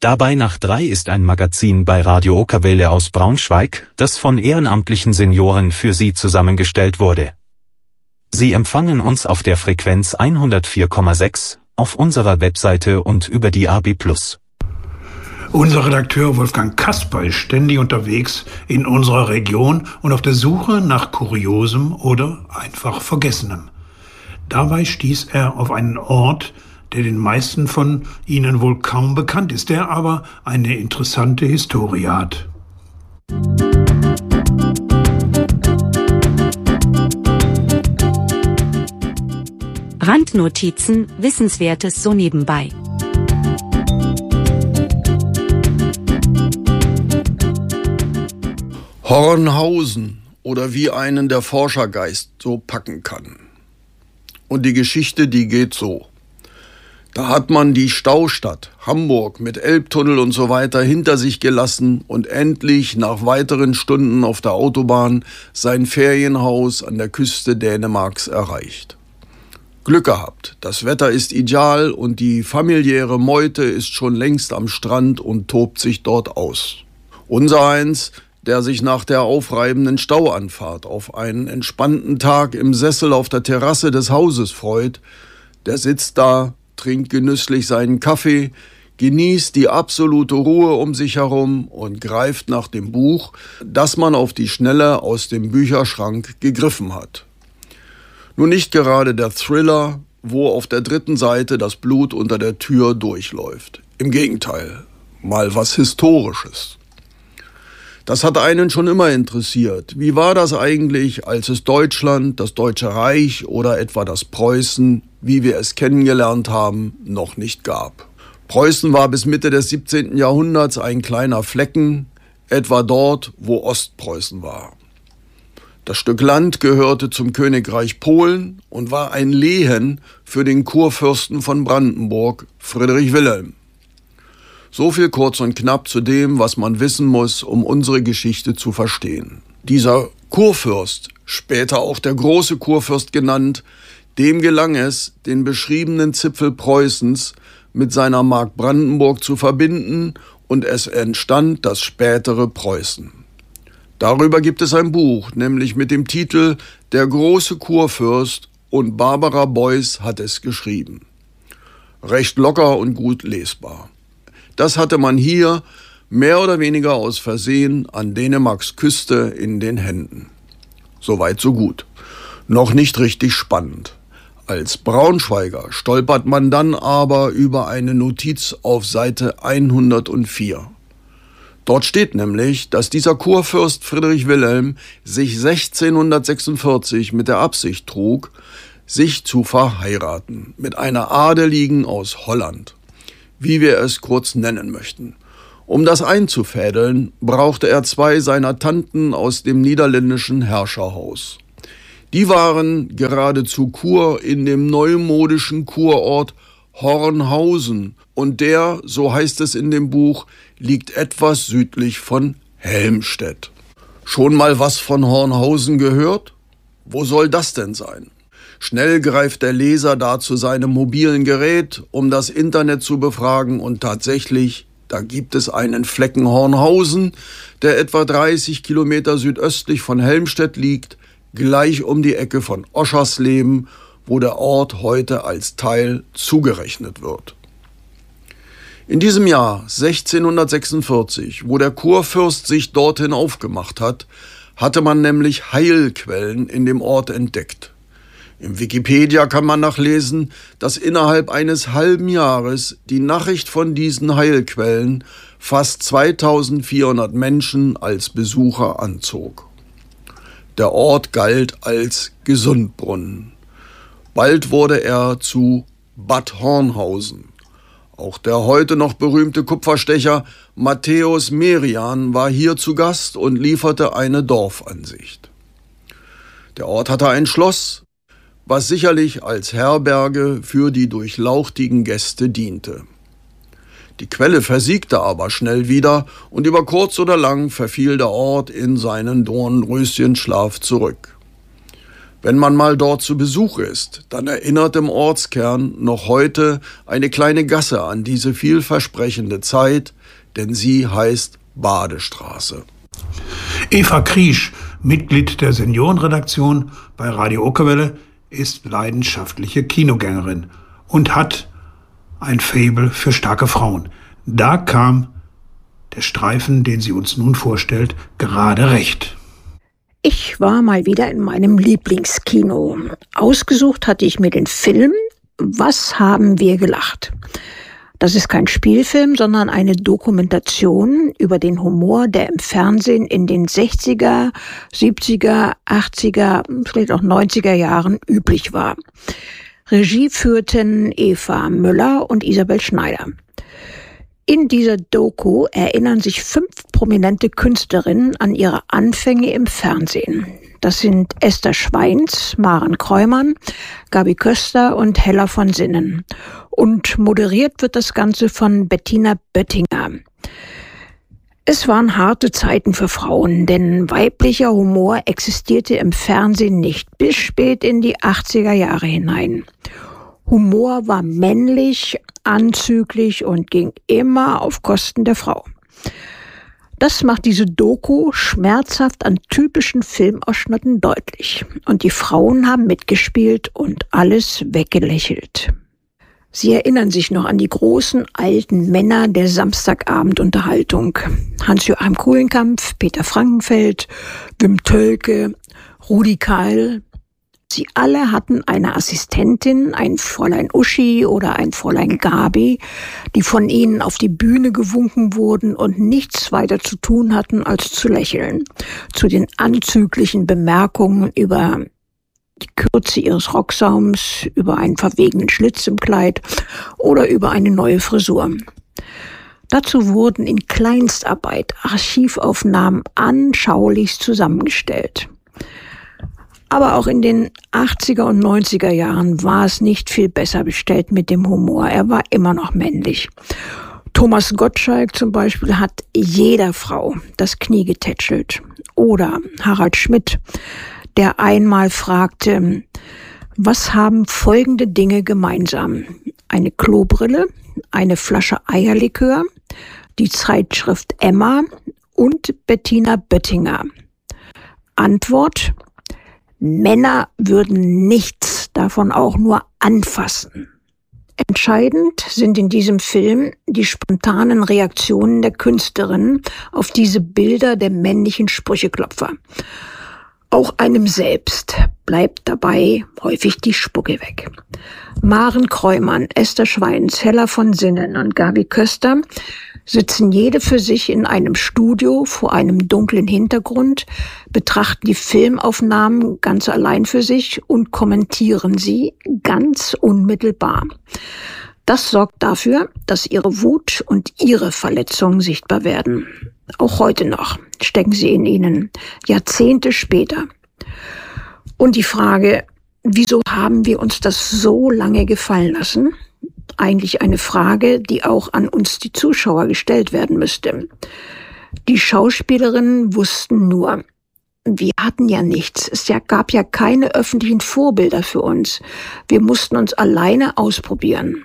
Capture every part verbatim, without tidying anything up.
Dabei nach drei ist ein Magazin bei Radio Okerwelle aus Braunschweig, das von ehrenamtlichen Senioren für Sie zusammengestellt wurde. Sie empfangen uns auf der Frequenz hundertvier Komma sechs, auf unserer Webseite und über die A B Plus. Unser Redakteur Wolfgang Kasper ist ständig unterwegs in unserer Region und auf der Suche nach Kuriosem oder einfach Vergessenem. Dabei stieß er auf einen Ort, der den meisten von Ihnen wohl kaum bekannt ist, der aber eine interessante Historie hat. Randnotizen, Wissenswertes so nebenbei. Hornhausen, oder wie einen der Forschergeist so packen kann. Und die Geschichte, die geht so. Da hat man die Staustadt Hamburg mit Elbtunnel und so weiter hinter sich gelassen und endlich nach weiteren Stunden auf der Autobahn sein Ferienhaus an der Küste Dänemarks erreicht. Glück gehabt, das Wetter ist ideal und die familiäre Meute ist schon längst am Strand und tobt sich dort aus. Unsereins, der sich nach der aufreibenden Stauanfahrt auf einen entspannten Tag im Sessel auf der Terrasse des Hauses freut, der sitzt da, trinkt genüsslich seinen Kaffee, genießt die absolute Ruhe um sich herum und greift nach dem Buch, das man auf die Schnelle aus dem Bücherschrank gegriffen hat. Nun nicht gerade der Thriller, wo auf der dritten Seite das Blut unter der Tür durchläuft. Im Gegenteil, mal was Historisches. Das hat einen schon immer interessiert. Wie war das eigentlich, als es Deutschland, das Deutsche Reich oder etwa das Preußen, wie wir es kennengelernt haben, noch nicht gab? Preußen war bis Mitte des siebzehnten Jahrhunderts ein kleiner Flecken, etwa dort, wo Ostpreußen war. Das Stück Land gehörte zum Königreich Polen und war ein Lehen für den Kurfürsten von Brandenburg, Friedrich Wilhelm. So viel kurz und knapp zu dem, was man wissen muss, um unsere Geschichte zu verstehen. Dieser Kurfürst, später auch der große Kurfürst genannt, dem gelang es, den beschriebenen Zipfel Preußens mit seiner Mark Brandenburg zu verbinden und es entstand das spätere Preußen. Darüber gibt es ein Buch, nämlich mit dem Titel Der große Kurfürst, und Barbara Beuys hat es geschrieben. Recht locker und gut lesbar. Das hatte man hier mehr oder weniger aus Versehen an Dänemarks Küste in den Händen. Soweit so gut. Noch nicht richtig spannend. Als Braunschweiger stolpert man dann aber über eine Notiz auf Seite hundertvier. Dort steht nämlich, dass dieser Kurfürst Friedrich Wilhelm sich sechzehnhundertsechsundvierzig mit der Absicht trug, sich zu verheiraten mit einer Adeligen aus Holland, wie wir es kurz nennen möchten. Um das einzufädeln, brauchte er zwei seiner Tanten aus dem niederländischen Herrscherhaus. Die waren geradezu Kur in dem neumodischen Kurort Hornhausen und der, so heißt es in dem Buch, liegt etwas südlich von Helmstedt. Schon mal was von Hornhausen gehört? Wo soll das denn sein? Schnell greift der Leser da zu seinem mobilen Gerät, um das Internet zu befragen, und tatsächlich, da gibt es einen Flecken Hornhausen, der etwa dreißig Kilometer südöstlich von Helmstedt liegt, gleich um die Ecke von Oschersleben, wo der Ort heute als Teil zugerechnet wird. In diesem Jahr sechzehnhundertsechsundvierzig, wo der Kurfürst sich dorthin aufgemacht hat, hatte man nämlich Heilquellen in dem Ort entdeckt. Im Wikipedia kann man nachlesen, dass innerhalb eines halben Jahres die Nachricht von diesen Heilquellen fast zweitausendvierhundert Menschen als Besucher anzog. Der Ort galt als Gesundbrunnen. Bald wurde er zu Bad Hornhausen. Auch der heute noch berühmte Kupferstecher Matthäus Merian war hier zu Gast und lieferte eine Dorfansicht. Der Ort hatte ein Schloss, was sicherlich als Herberge für die durchlauchtigen Gäste diente. Die Quelle versiegte aber schnell wieder und über kurz oder lang verfiel der Ort in seinen Dornröschenschlaf zurück. Wenn man mal dort zu Besuch ist, dann erinnert im Ortskern noch heute eine kleine Gasse an diese vielversprechende Zeit, denn sie heißt Badestraße. Eva Kriesch, Mitglied der Seniorenredaktion bei Radio Okerwelle, ist leidenschaftliche Kinogängerin und hat ein Faible für starke Frauen. Da kam der Streifen, den sie uns nun vorstellt, gerade recht. Ich war mal wieder in meinem Lieblingskino. Ausgesucht hatte ich mir den Film Was haben wir gelacht? Das ist kein Spielfilm, sondern eine Dokumentation über den Humor, der im Fernsehen in den sechziger, siebziger, achtziger, vielleicht auch neunziger Jahren üblich war. Regie führten Eva Müller und Isabel Schneider. In dieser Doku erinnern sich fünf prominente Künstlerinnen an ihre Anfänge im Fernsehen. Das sind Esther Schweins, Maren Kreumann, Gabi Köster und Hella von Sinnen. Und moderiert wird das Ganze von Bettina Böttinger. Es waren harte Zeiten für Frauen, denn weiblicher Humor existierte im Fernsehen nicht bis spät in die achtziger Jahre hinein. Humor war männlich, anzüglich und ging immer auf Kosten der Frau. Das macht diese Doku schmerzhaft an typischen Filmausschnitten deutlich. Und die Frauen haben mitgespielt und alles weggelächelt. Sie erinnern sich noch an die großen alten Männer der Samstagabendunterhaltung. Hans-Joachim Kulenkampff, Peter Frankenfeld, Wim Tölke, Rudi Keil. Sie alle hatten eine Assistentin, ein Fräulein Uschi oder ein Fräulein Gabi, die von ihnen auf die Bühne gewunken wurden und nichts weiter zu tun hatten, als zu lächeln. Zu den anzüglichen Bemerkungen über die Kürze ihres Rocksaums, über einen verwegenen Schlitz im Kleid oder über eine neue Frisur. Dazu wurden in Kleinstarbeit Archivaufnahmen anschaulichst zusammengestellt. Aber auch in den achtziger und neunziger Jahren war es nicht viel besser bestellt mit dem Humor. Er war immer noch männlich. Thomas Gottschalk zum Beispiel hat jeder Frau das Knie getätschelt. Oder Harald Schmidt, der einmal fragte, was haben folgende Dinge gemeinsam? Eine Klobrille, eine Flasche Eierlikör, die Zeitschrift Emma und Bettina Böttinger. Antwort: Männer würden nichts davon auch nur anfassen. Entscheidend sind in diesem Film die spontanen Reaktionen der Künstlerinnen auf diese Bilder der männlichen Sprücheklopfer. Auch einem selbst bleibt dabei häufig die Spucke weg. Maren Kreumann, Esther Schweins, Hella von Sinnen und Gabi Köster sitzen jede für sich in einem Studio vor einem dunklen Hintergrund, betrachten die Filmaufnahmen ganz allein für sich und kommentieren sie ganz unmittelbar. Das sorgt dafür, dass ihre Wut und ihre Verletzungen sichtbar werden. Auch heute noch stecken sie in ihnen, Jahrzehnte später. Und die Frage, wieso haben wir uns das so lange gefallen lassen? Eigentlich eine Frage, die auch an uns, die Zuschauer, gestellt werden müsste. Die Schauspielerinnen wussten nur, wir hatten ja nichts. Es gab ja keine öffentlichen Vorbilder für uns. Wir mussten uns alleine ausprobieren.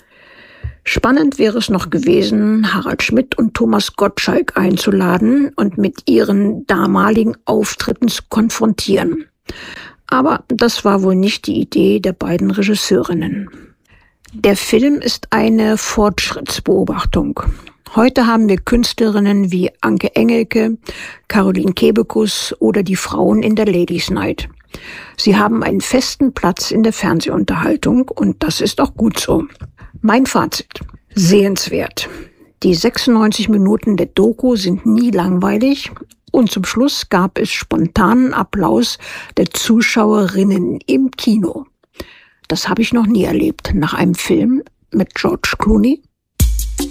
Spannend wäre es noch gewesen, Harald Schmidt und Thomas Gottschalk einzuladen und mit ihren damaligen Auftritten zu konfrontieren. Aber das war wohl nicht die Idee der beiden Regisseurinnen. Der Film ist eine Fortschrittsbeobachtung. Heute haben wir Künstlerinnen wie Anke Engelke, Caroline Kebekus oder die Frauen in der Ladies Night. Sie haben einen festen Platz in der Fernsehunterhaltung und das ist auch gut so. Mein Fazit: sehenswert. Die sechsundneunzig Minuten der Doku sind nie langweilig und zum Schluss gab es spontanen Applaus der Zuschauerinnen im Kino. Das habe ich noch nie erlebt nach einem Film mit George Clooney